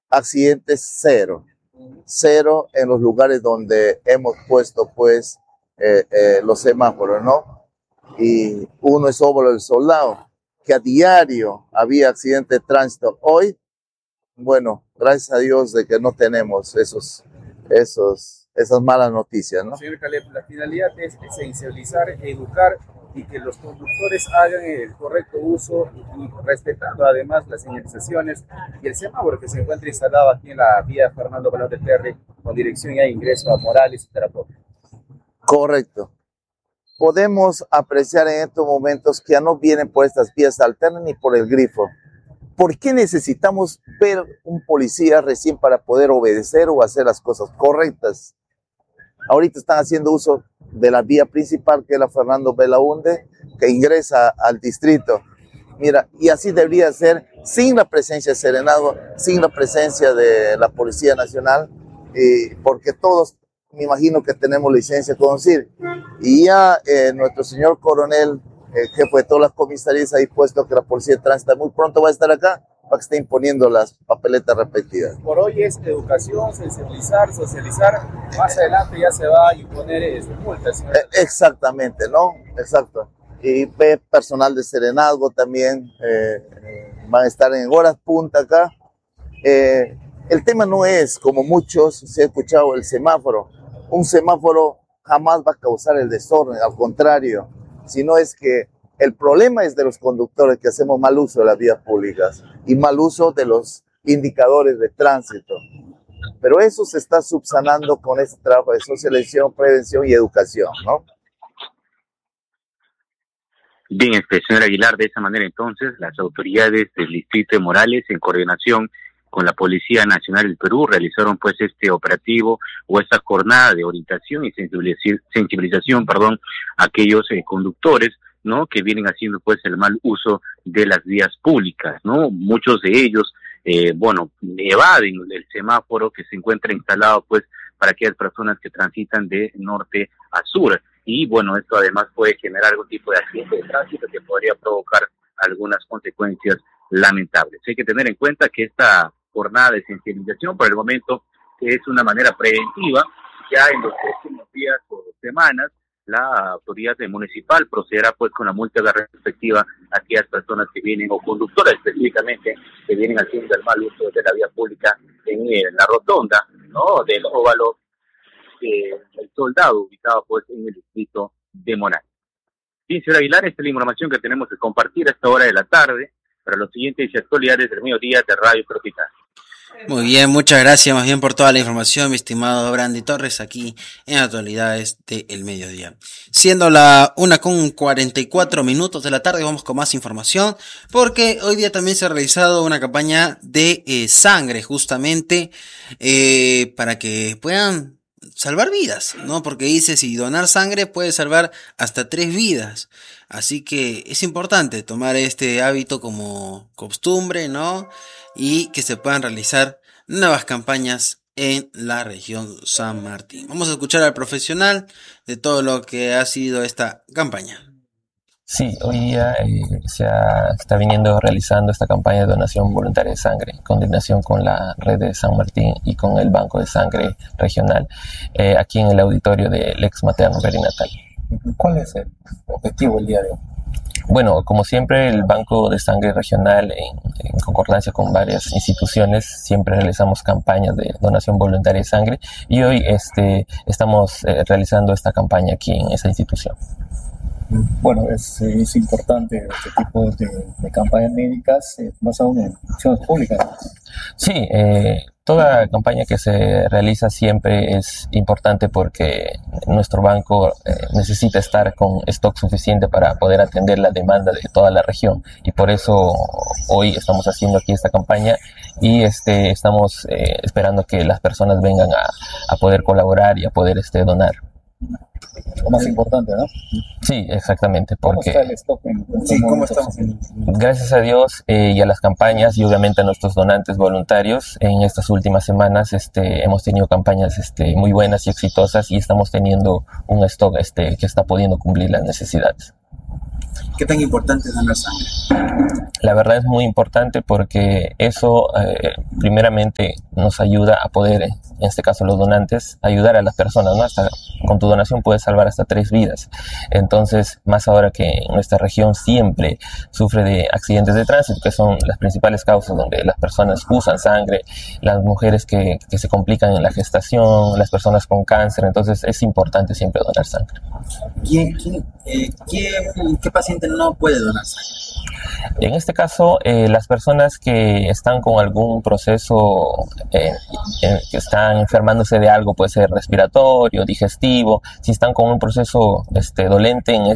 accidentes cero. Cero en los lugares donde hemos puesto pues los semáforos, ¿no? Y uno es Óvalo del Soldado, que a diario había accidentes de tránsito. Hoy, bueno, gracias a Dios de que no tenemos esas malas noticias, ¿no? Señor Caleb, la finalidad es sensibilizar, educar y que los conductores hagan el correcto uso y respetando además las señalizaciones y el semáforo que se encuentra instalado aquí en la vía Fernando Balón de Terry con dirección ya ingreso a Morales y Tarapoto. Correcto. Podemos apreciar en estos momentos que ya no vienen por estas vías alternas ni por el grifo. ¿Por qué necesitamos ver un policía recién para poder obedecer o hacer las cosas correctas? Ahorita están haciendo uso de la vía principal, que es la Fernando Belaúnde, que ingresa al distrito. Mira, y así debería ser sin la presencia de Serenazgo, sin la presencia de la Policía Nacional, porque todos, me imagino que tenemos licencia de conducir. Y ya nuestro señor coronel, jefe de todas las comisarías, ha dispuesto que la Policía de Tránsito muy pronto va a estar acá para que esté imponiendo las papeletas respectivas. Por hoy es educación, sensibilizar, socializar. Más adelante ya se va a imponer multas. Exactamente, ¿no? Exacto. Y personal de Serenazgo también van a estar en horas punta acá. El tema no es, como muchos se ha escuchado, el semáforo. Un semáforo jamás va a causar el desorden, al contrario, sino es que el problema es de los conductores que hacemos mal uso de las vías públicas y mal uso de los indicadores de tránsito. Pero eso se está subsanando con este trabajo de socialización, prevención y educación, ¿no? Bien, señor Aguilar, de esa manera entonces las autoridades del distrito de Morales, en coordinación con la Policía Nacional del Perú, realizaron pues este operativo o esta jornada de orientación y sensibilización, a aquellos conductores, ¿no?, que vienen haciendo pues el mal uso de las vías públicas, ¿no? Muchos de ellos, evaden el semáforo que se encuentra instalado pues para aquellas personas que transitan de norte a sur. Y bueno, esto además puede generar algún tipo de accidente de tránsito que podría provocar algunas consecuencias lamentables. Hay que tener en cuenta que esta jornada de sensibilización por el momento es una manera preventiva. Ya en los próximos días o semanas la autoridad municipal procederá pues con la multa respectiva a aquellas personas que vienen, o conductoras específicamente, que vienen haciendo el mal uso de la vía pública en la rotonda, ¿no?, del óvalo el Soldado, ubicado pues en el distrito de Morales. Bien, señor Aguilar, esta es la información que tenemos que compartir a esta hora de la tarde para los siguientes actualidades del mediodía de Radio Tropical. Muy bien, muchas gracias más bien por toda la información, mi estimado Brandy Torres, aquí en Actualidades del Mediodía. Siendo la 1:44 de la tarde, vamos con más información, porque hoy día también se ha realizado una campaña de sangre, justamente, para que puedan salvar vidas, ¿no? Porque dice, si donar sangre puede salvar hasta 3 vidas. Así que es importante tomar este hábito como costumbre, ¿no? Y que se puedan realizar nuevas campañas en la región San Martín. Vamos a escuchar al profesional de todo lo que ha sido esta campaña. Sí, hoy día se está viniendo realizando esta campaña de donación voluntaria de sangre, en coordinación con la red de San Martín y con el Banco de Sangre Regional, aquí en el auditorio del ex materno perinatal. ¿Cuál es el objetivo el día de hoy? Bueno, como siempre, el Banco de Sangre Regional, en concordancia con varias instituciones, siempre realizamos campañas de donación voluntaria de sangre, y hoy estamos realizando esta campaña aquí en esa institución. Bueno, es importante este tipo de campañas médicas basadas en acciones públicas. Sí, toda campaña que se realiza siempre es importante porque nuestro banco necesita estar con stock suficiente para poder atender la demanda de toda la región, y por eso hoy estamos haciendo aquí esta campaña y estamos esperando que las personas vengan a poder colaborar y a poder donar. Lo más importante, ¿no? Sí, exactamente. Porque ¿Cómo está el stock? ¿Cómo estamos? Gracias a Dios y a las campañas y obviamente a nuestros donantes voluntarios, en estas últimas semanas hemos tenido campañas muy buenas y exitosas, y estamos teniendo un stock que está pudiendo cumplir las necesidades. ¿Qué tan importante es donar sangre? La verdad es muy importante porque eso primeramente nos ayuda a poder, en este caso los donantes, ayudar a las personas, ¿no? Con tu donación puedes salvar hasta 3 vidas. Entonces, más ahora que nuestra región siempre sufre de accidentes de tránsito, que son las principales causas donde las personas usan sangre, las mujeres que se complican en la gestación, las personas con cáncer, entonces es importante siempre donar sangre. ¿Qué paciente no puede donar sangre? En este caso, las personas que están con algún proceso, que están enfermándose de algo, puede ser respiratorio, digestivo, si están con un proceso dolente en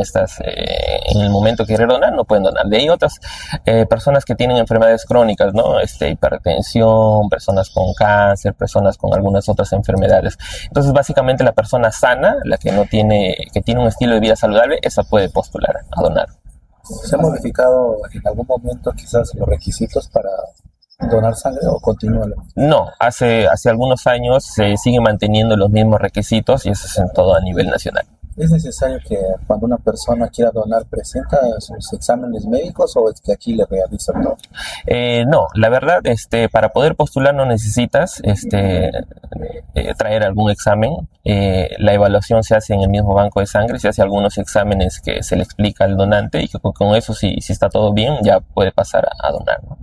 el momento que quieren donar, no pueden donar. De ahí otras personas que tienen enfermedades crónicas, ¿no? Hipertensión, personas con cáncer, personas con algunas otras enfermedades. Entonces, básicamente la persona sana, la que tiene un estilo de vida saludable, esa puede postular a donar. ¿Se han modificado en algún momento quizás los requisitos para donar sangre o continúan? No, hace algunos años se siguen manteniendo los mismos requisitos y eso es en todo a nivel nacional. ¿Es necesario que cuando una persona quiera donar presenta sus exámenes médicos o es que aquí le realizan todo? No, la verdad, para poder postular no necesitas traer algún examen. La evaluación se hace en el mismo banco de sangre, se hace algunos exámenes que se le explica al donante y que con eso, si está todo bien, ya puede pasar a donar, ¿no?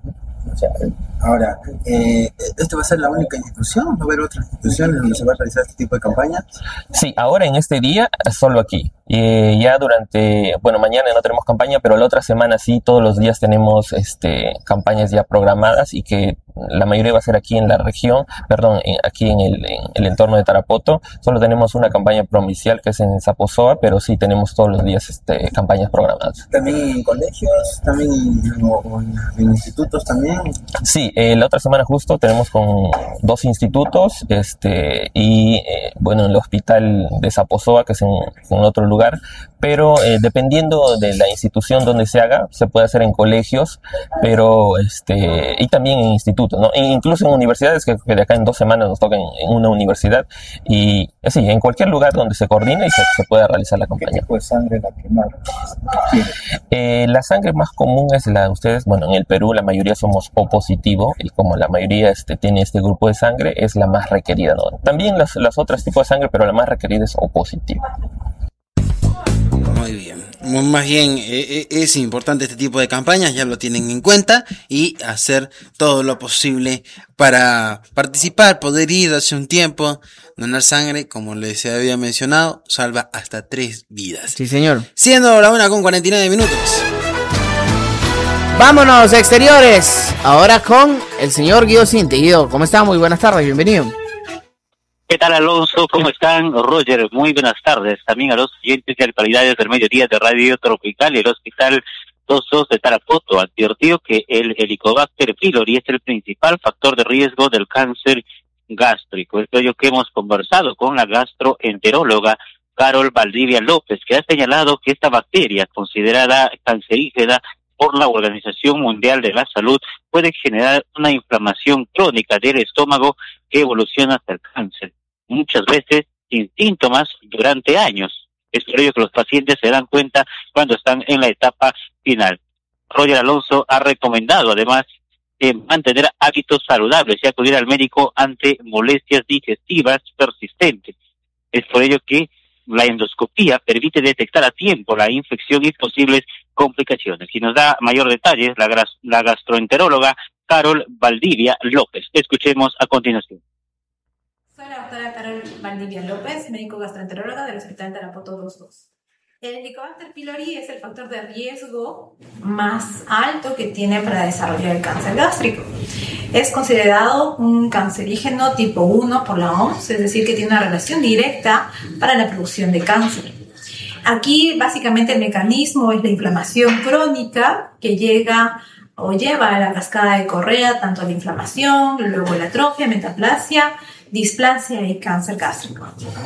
Ahora, ¿esta va a ser la única institución? ¿Va a haber otras instituciones donde se va a realizar este tipo de campañas? Sí, ahora en este día solo aquí. Ya mañana no tenemos campaña, pero la otra semana sí, todos los días tenemos campañas ya programadas y que la mayoría va a ser aquí en la región, aquí en el entorno de Tarapoto. Solo tenemos una campaña provincial que es en Zaposoa, pero sí tenemos todos los días campañas programadas. ¿También en colegios? ¿También en institutos también? Sí, la otra semana justo tenemos con 2 institutos en el hospital de Zaposoa, que es en otro lugar, pero dependiendo de la institución donde se haga, se puede hacer en colegios, pero y también en institutos, ¿no? Incluso en universidades, que de acá en 2 semanas nos tocan en una universidad, y así, en cualquier lugar donde se coordine y se pueda realizar la campaña. ¿Qué tipo de sangre la que más la sangre más común es la de ustedes. Bueno, en el Perú la mayoría somos O positivo, y como la mayoría tiene este grupo de sangre, es la más requerida, ¿no? También las otras tipos de sangre, pero la más requerida es O positivo. Muy bien, más bien es importante este tipo de campañas, ya lo tienen en cuenta, y hacer todo lo posible para participar, poder ir hace un tiempo, donar sangre, como les había mencionado, salva hasta 3 vidas. Sí, señor. Siendo la 1:49. Vámonos, exteriores. Ahora con el señor Guido Cinti. Guido, ¿cómo está? Muy buenas tardes, bienvenido. ¿Qué tal, Alonso? ¿Cómo están? Roger, muy buenas tardes. También a los oyentes de actualidades del mediodía de Radio Tropical y el Hospital 22 de Tarapoto. Advirtió que el Helicobacter pylori es el principal factor de riesgo del cáncer gástrico. Es por ello que hemos conversado con la gastroenteróloga Carol Valdivia López, que ha señalado que esta bacteria, considerada cancerígena por la Organización Mundial de la Salud, puede generar una inflamación crónica del estómago que evoluciona hasta el cáncer, muchas veces sin síntomas durante años. Es por ello que los pacientes se dan cuenta cuando están en la etapa final. Roger Alonso ha recomendado además mantener hábitos saludables y acudir al médico ante molestias digestivas persistentes. Es por ello que la endoscopía permite detectar a tiempo la infección y posibles complicaciones. Y nos da mayor detalles la gastroenteróloga Carol Valdivia López. Escuchemos a continuación. Soy la doctora Carol Valdivia López, médico gastroenteróloga del Hospital Tarapoto 22. El Helicobacter pylori es el factor de riesgo más alto que tiene para desarrollar el cáncer gástrico. Es considerado un cancerígeno tipo 1 por la OMS, es decir, que tiene una relación directa para la producción de cáncer. Aquí, básicamente, el mecanismo es la inflamación crónica que lleva a la cascada de Correa, tanto la inflamación, luego la atrofia, metaplasia, displasia y cáncer gástrico.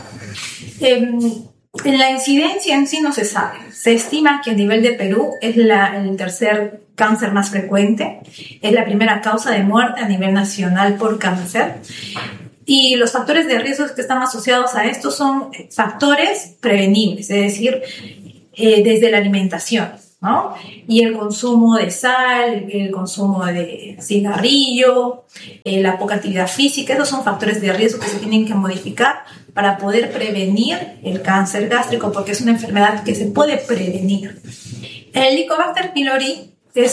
En la incidencia en sí no se sabe. Se estima que a nivel de Perú es el tercer cáncer más frecuente, es la primera causa de muerte a nivel nacional por cáncer. Y los factores de riesgo que están asociados a esto son factores prevenibles, es decir, desde la alimentación, ¿no? Y el consumo de sal, el consumo de cigarrillo, la poca actividad física, esos son factores de riesgo que se tienen que modificar para poder prevenir el cáncer gástrico, porque es una enfermedad que se puede prevenir. El Helicobacter pylori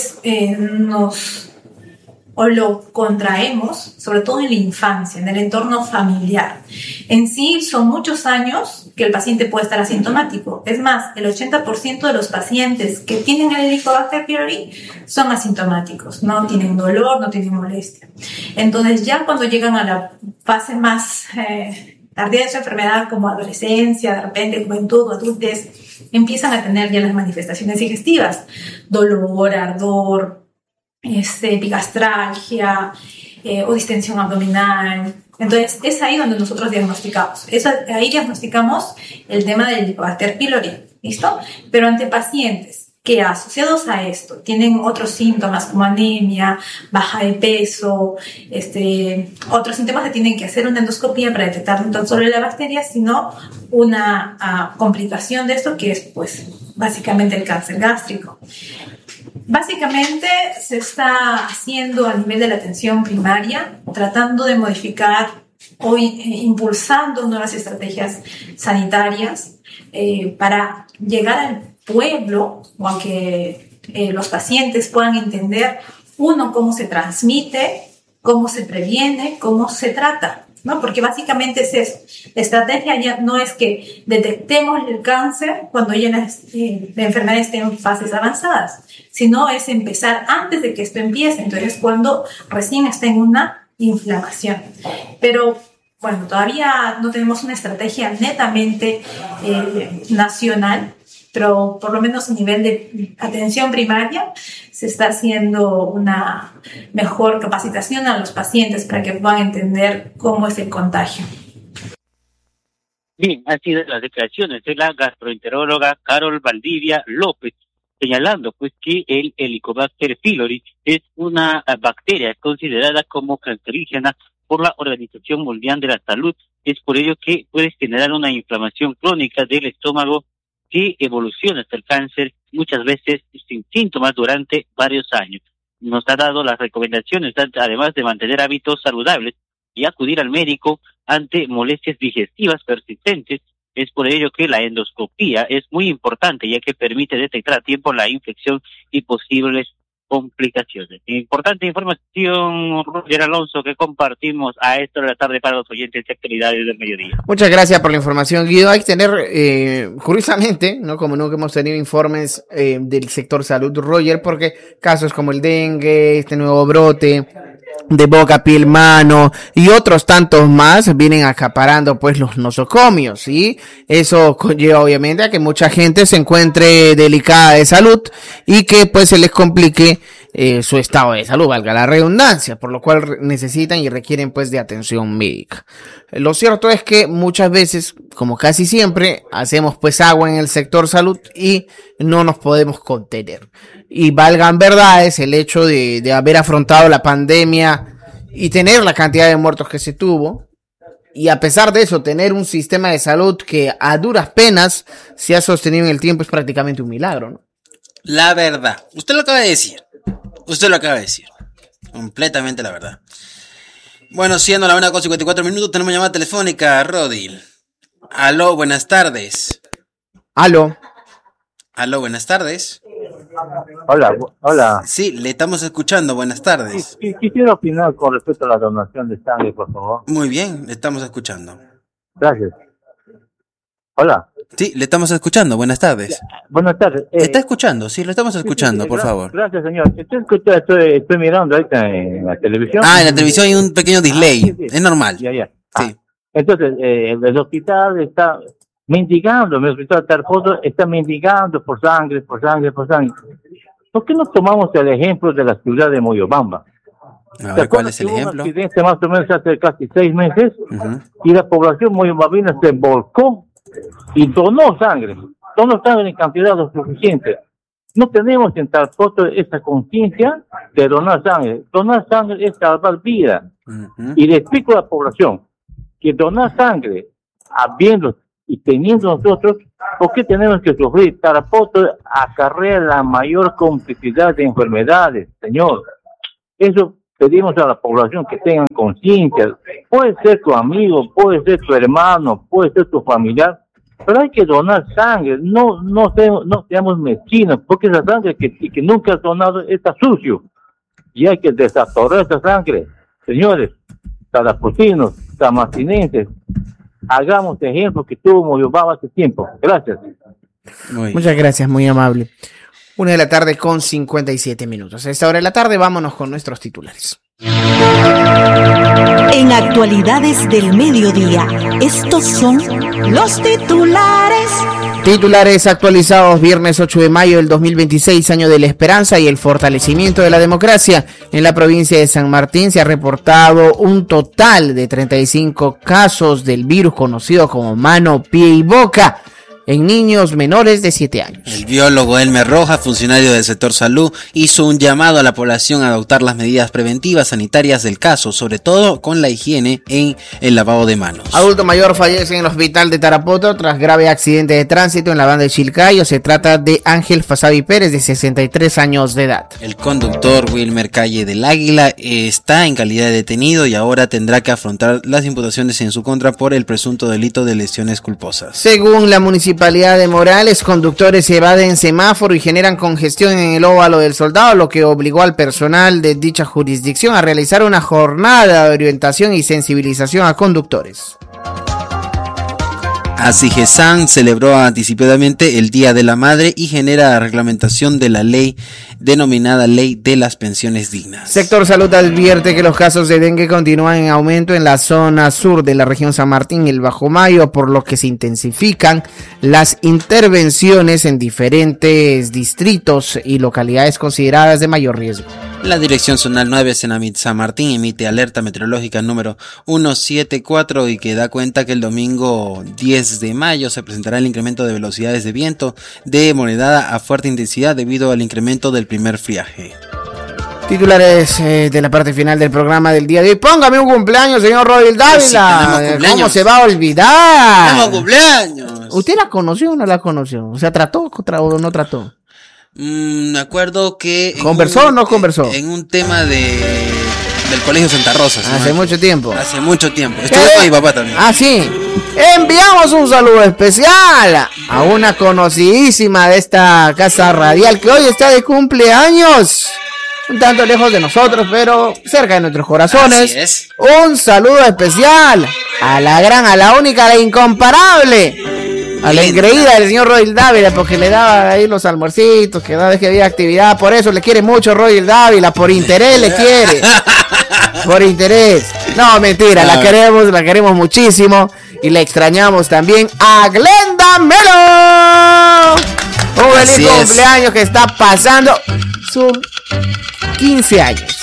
lo contraemos, sobre todo en la infancia, en el entorno familiar. En sí, son muchos años que el paciente puede estar asintomático. Es más, el 80% de los pacientes que tienen el Helicobacter pylori son asintomáticos. No tienen dolor, no tienen molestia. Entonces, ya cuando llegan a la fase más tardía de su enfermedad, como adolescencia, de repente juventud o adultez, empiezan a tener ya las manifestaciones digestivas. Dolor, ardor, epigastralgia o distensión abdominal. Entonces es ahí donde nosotros diagnosticamos. Ahí diagnosticamos el tema del Helicobacter pylori, ¿listo? Pero ante pacientes que asociados a esto tienen otros síntomas como anemia, baja de peso, otros síntomas, que tienen que hacer una endoscopía para detectar no tan solo la bacteria, sino una complicación de esto, que es pues básicamente el cáncer gástrico. Básicamente se está haciendo a nivel de la atención primaria, tratando de modificar o impulsando nuevas estrategias sanitarias para llegar al pueblo, o a que los pacientes puedan entender, uno, cómo se transmite, cómo se previene, cómo se trata, ¿no? Porque básicamente es eso. La estrategia ya no es que detectemos el cáncer cuando ya la enfermedad esté en fases avanzadas, sino es empezar antes de que esto empiece. Entonces, cuando recién está en una inflamación. Pero bueno, todavía no tenemos una estrategia netamente nacional, pero por lo menos a nivel de atención primaria se está haciendo una mejor capacitación a los pacientes para que puedan entender cómo es el contagio. Bien, han sido las declaraciones de la gastroenteróloga Carol Valdivia López, señalando pues que el Helicobacter pylori es una bacteria considerada como cancerígena por la Organización Mundial de la Salud. Es por ello que puede generar una inflamación crónica del estómago que evoluciona hasta el cáncer, muchas veces sin síntomas durante varios años. Nos ha dado las recomendaciones, además de mantener hábitos saludables y acudir al médico ante molestias digestivas persistentes. Es por ello que la endoscopía es muy importante, ya que permite detectar a tiempo la infección y posibles complicaciones. Importante información, Roger Alonso, que compartimos a esta hora de la tarde para los oyentes de Actualidades del Mediodía. Muchas gracias por la información, Guido. Hay que tener, curiosamente, ¿no? Como nunca hemos tenido informes del sector salud, Roger, porque casos como el dengue, este nuevo brote de boca, piel, mano y otros tantos más vienen acaparando pues los nosocomios, ¿sí? Eso conlleva obviamente a que mucha gente se encuentre delicada de salud y que pues se les complique su estado de salud, valga la redundancia, por lo cual necesitan y requieren pues de atención médica. Lo cierto es que muchas veces, como casi siempre, hacemos pues agua en el sector salud y no nos podemos contener. Y valgan verdades, el hecho de haber afrontado la pandemia y tener la cantidad de muertos que se tuvo, y a pesar de eso tener un sistema de salud que a duras penas se ha sostenido en el tiempo, es prácticamente un milagro, ¿no? La verdad, usted lo acaba de decir. Completamente la verdad. Bueno, siendo la 1:54, tenemos llamada telefónica, Rodil. Aló, buenas tardes. Aló, buenas tardes. Hola. Sí, le estamos escuchando, buenas tardes. Quisiera opinar con respecto a la donación de sangre, por favor. Muy bien, le estamos escuchando. Gracias. Hola. Sí, le estamos escuchando, buenas tardes. Buenas tardes. ¿Está escuchando? Sí, lo estamos escuchando, por favor. Gracias, señor. Estoy mirando ahorita en la televisión. En la televisión hay un pequeño delay, sí. Es normal. Ya. Sí. Entonces, el hospital está mendigando, mi hospital Tarfoso está mendigando por sangre. ¿Por qué no tomamos el ejemplo de la ciudad de Moyobamba? A ver, ¿cuál es el ejemplo? Un accidente más o menos hace casi 6 meses, y la población moyobambina se volcó y donó sangre en cantidad lo suficiente. No tenemos en Tarfoso esa conciencia de donar sangre. Donar sangre es salvar vidas. Y le explico a la población que donar sangre, habiendo y teniendo nosotros, ¿por qué tenemos que sufrir? Tarapoto acarrea la mayor complicidad de enfermedades, señor. Eso pedimos a la población que tengan conciencia. Puede ser tu amigo, puede ser tu hermano, puede ser tu familiar, pero hay que donar sangre. No seamos mezquinos, porque esa sangre que nunca has donado está sucio. Y hay que desatorar esa sangre. Señores, tarapotinos, tamartinenses, hagamos ejemplo que tuvo Moyobamba hace tiempo. Gracias. Muchas gracias, muy amable. 1:57 p.m. A esta hora de la tarde vámonos con nuestros titulares. En Actualidades del Mediodía, estos son los titulares. Titulares actualizados viernes 8 de mayo del 2026, año de la esperanza y el fortalecimiento de la democracia. En la provincia de San Martín se ha reportado un total de 35 casos del virus conocido como mano, pie y boca en niños menores de 7 años. El biólogo Elmer Rojas, funcionario del sector salud, hizo un llamado a la población a adoptar las medidas preventivas sanitarias del caso, sobre todo con la higiene en el lavado de manos. Adulto mayor fallece en el hospital de Tarapoto tras grave accidente de tránsito en la banda de Chilcayo. Se trata de Ángel Fasabi Pérez, de 63 años de edad. El conductor Wilmer Calle del Águila está en calidad de detenido y ahora tendrá que afrontar las imputaciones en su contra por el presunto delito de lesiones culposas. Según la Municipalidad de Morales, conductores evaden semáforo y generan congestión en el óvalo del Soldado, lo que obligó al personal de dicha jurisdicción a realizar una jornada de orientación y sensibilización a conductores. Asigesan celebró anticipadamente el Día de la Madre y genera la reglamentación de la ley denominada Ley de las Pensiones Dignas. Sector Salud advierte que los casos de dengue continúan en aumento en la zona sur de la región San Martín y el Bajo Mayo, por lo que se intensifican las intervenciones en diferentes distritos y localidades consideradas de mayor riesgo. La Dirección Zonal 9 Senamit San Martín emite alerta meteorológica número 174 y que da cuenta que el domingo 10 de mayo se presentará el incremento de velocidades de viento de moderada a fuerte intensidad debido al incremento del primer friaje. Titulares de la parte final del programa del día de hoy. Póngame un cumpleaños, señor Rodil Dávila. Sí, ¿cómo se va a olvidar? ¡Tenemos cumpleaños! ¿Usted la conoció o no la conoció? O sea, ¿trató o no trató? Me acuerdo que... ¿Conversó o no conversó? En un tema del Colegio Santa Rosa. Hace mucho tiempo. Hace mucho tiempo. Estuve con mi papá también. Ah, sí. Enviamos un saludo especial a una conocidísima de esta casa radial que hoy está de cumpleaños. Un tanto lejos de nosotros, pero cerca de nuestros corazones. Así es. Un saludo especial a la única, a la incomparable, a la engreída del señor Rodil Dávila, porque le daba ahí los almuercitos, que cada vez que había actividad, por eso le quiere mucho Rodil Dávila, por interés le quiere. Por interés. No, mentira, la queremos muchísimo y la extrañamos también a Glenda Melo. Un feliz cumpleaños que está pasando sus 15 años.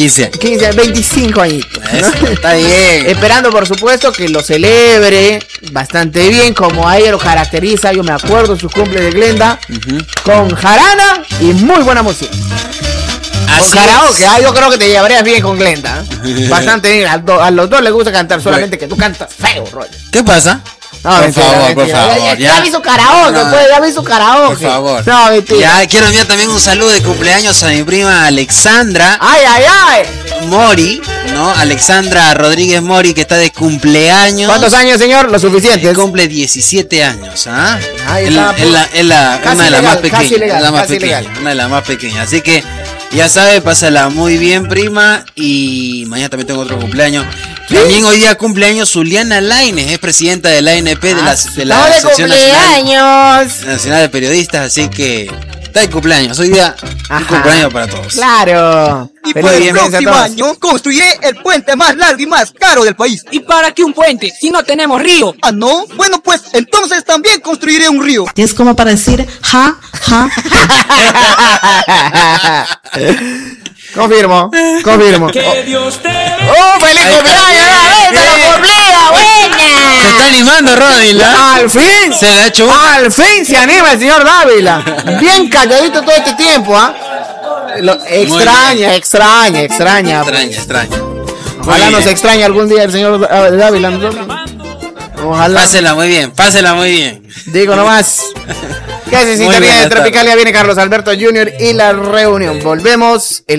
25 añitos, ¿no? Está bien. Esperando, por supuesto, que lo celebre bastante bien, como a ella lo caracteriza. Yo me acuerdo su cumple de Glenda, con jarana y muy buena música. Con karaoke, yo creo que te llevarías bien con Glenda. Bastante bien. A los dos les gusta cantar, solamente que tú cantas feo, Roger. ¿Qué pasa? No, por favor. Ya vi su karaoke, ya vi su karaoke. Por favor. No, mentira. Ya quiero enviar también un saludo de cumpleaños a mi prima Alexandra. ¡Ay! Mori, ¿no? Alexandra Rodríguez Mori, que está de cumpleaños. ¿Cuántos años, señor? Lo suficiente. Cumple 17 años, ¿ah? Es una de las más pequeñas. Una de las más pequeñas. Así que, ya sabe, pásala muy bien, prima. Y mañana también tengo otro cumpleaños. ¿Sí? También hoy día cumpleaños Zuliana Lainez, es presidenta de la ANP, de la Asociación Nacional de Periodistas, así que está de cumpleaños, hoy día un cumpleaños para todos. Claro. Y para el próximo año construiré el puente más largo y más caro del país. ¿Y para qué un puente si no tenemos río? ¿Ah, no? Bueno, pues entonces también construiré un río. Es como para decir ja. Confirmo. Que Dios te ¡feliz cumpleaños! ¡Se lo cumplía! ¡Buena! Se está animando, Rodil, ¿eh? ¡Al fin! Se le ha hecho ¡Al fin se anima el señor Dávila! Bien calladito todo este tiempo, ¿ah? Extraña. Ojalá nos extrañe algún día el señor Dávila. Ojalá. Pásela muy bien, pásela muy bien. Digo nomás. ¿Qué hace Sintonía de Tropicalia? Viene Carlos Alberto Jr. y la reunión. Volvemos.